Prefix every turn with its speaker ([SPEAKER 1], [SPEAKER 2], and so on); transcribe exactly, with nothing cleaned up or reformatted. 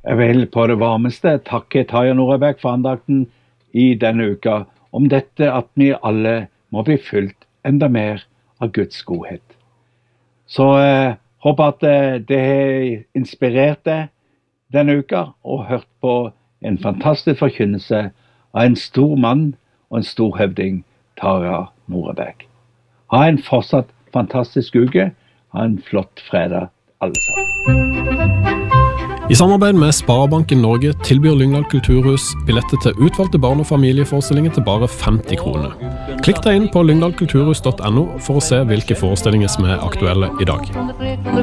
[SPEAKER 1] Jeg vil på det varmeste takke Tarjei Nordberg for andakten i denne uka om dette at vi alle må bli fylt enda mer av Guds godhet. Så jeg eh, håper at eh, det har inspirert deg denne uka og hørt på en fantastisk forkynnelse av en stor mann og en stor høvding, Tarjei Nordberg. Ha en fortsatt fantastisk uke. Ha en flott fredag, alle sammen.
[SPEAKER 2] I samarbeid med Sparebanken Norge tilbyr Lyngdal Kulturhus billetter til utvalgte barn- og familieforestillinger til bare femti kroner. Klikk deg inn på lyngdal kulturhus punktum no for å se hvilke forestillinger som er aktuelle i dag.